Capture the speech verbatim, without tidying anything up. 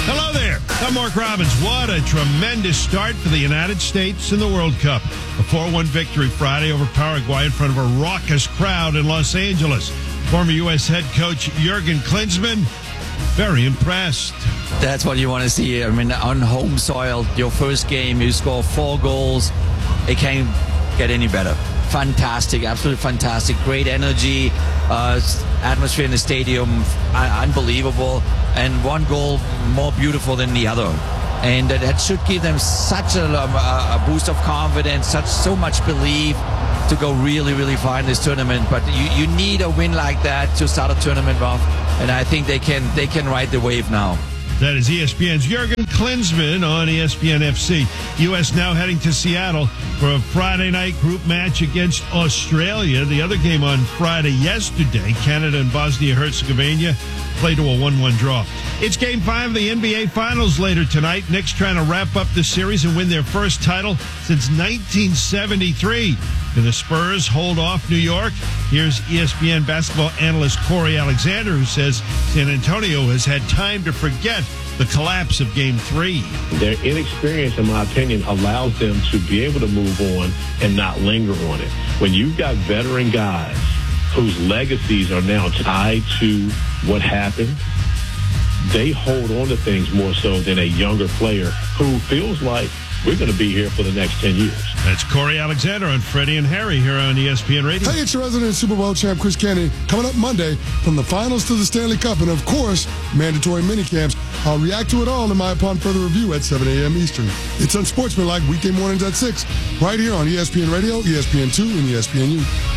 Hello there. I'm Mark Robbins. What a tremendous start for the United States in the World Cup. A four one victory Friday over Paraguay in front of a raucous crowd in Los Angeles. Former U S head coach Jurgen Klinsmann, very impressed. That's what you want to see. I mean, on home soil, your first game, you score four goals. It can't get any better. Fantastic, absolutely fantastic. Great energy, uh, atmosphere in the stadium, uh, unbelievable. And one goal more beautiful than the other. And that should give them such a, a boost of confidence, such so much belief to go really, really far in this tournament. But you, you need a win like that to start a tournament off. And I think they can they can ride the wave now. That is E S P N's Jurgen Klinsmann on E S P N F C. U S now heading to Seattle for a Friday night group match against Australia. The other game on Friday yesterday, Canada and Bosnia-Herzegovina played to a one one draw. It's game five of the N B A Finals later tonight. Knicks trying to wrap up the series and win their first title since nineteen seventy-three. Can the Spurs hold off New York? Here's E S P N basketball analyst Corey Alexander, who says San Antonio has had time to forget the collapse of game three. Their inexperience, in my opinion, allows them to be able to move on and not linger on it. When you've got veteran guys whose legacies are now tied to what happened, they hold on to things more so than a younger player who feels like we're going to be here for the next ten years. That's Corey Alexander on Freddie and Harry here on E S P N Radio. Hey, it's your resident Super Bowl champ, Chris Kennedy. Coming up Monday, from the finals to the Stanley Cup, and of course, mandatory minicamps. I'll react to it all in my Upon Further Review at seven a.m. Eastern. It's Unsportsmanlike weekday mornings at six, right here on E S P N Radio, E S P N two, and E S P N U.